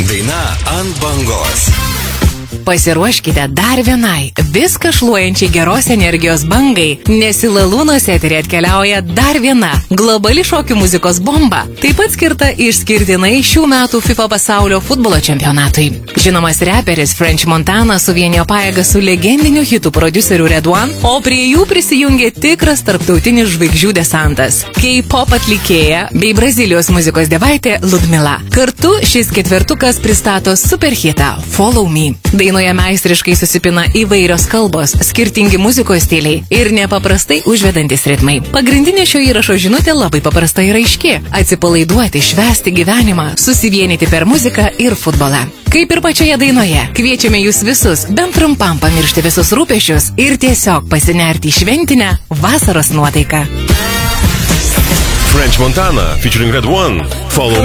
Daina ant bangos. Pasiruoškite dar vienai viską šluojančiai geros energijos bangai, nes į Lalūnos eterį atkeliauja dar viena globali šokių muzikos bomba, taip pat skirta išskirtinai šių metų FIFA pasaulio futbolo čempionatui. Žinomas reperis French Montana suvienijo pajėgas su legendiniu hitų prodiuseriu Red One, o prie jų prisijungė tikras tarptautinis žvaigždžių desantas – K-pop atlikėja bei Brazilijos muzikos dievaitė Ludmila. Kartu šis ketvertukas pristato superhitą Follow Me. Dainoje meistriškai susipina įvairios kalbos, skirtingi muzikos stiliai ir nepaprastai užvedantis ritmai. Pagrindinė šio įrašo žinutė labai paprasta ir aiški – atsipalaiduoti, švęsti gyvenimą, susivienyti per muziką ir futbolą. Kaip ir pačioje dainoje, kviečiame jūs visus bent trumpam pamiršti visus rūpesčius ir tiesiog pasinerti į šventinę vasaros nuotaiką. French Montana featuring Red One. Follow